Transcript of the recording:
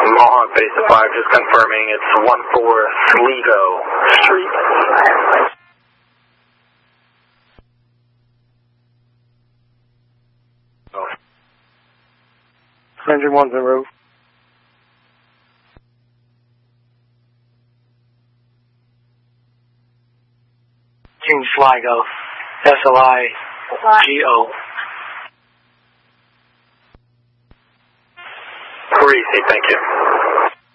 Mohawk Base of 5, just confirming it's 14 Sligo Street. Engine 10. King Sligo, SLI-GO. Receive, thank you.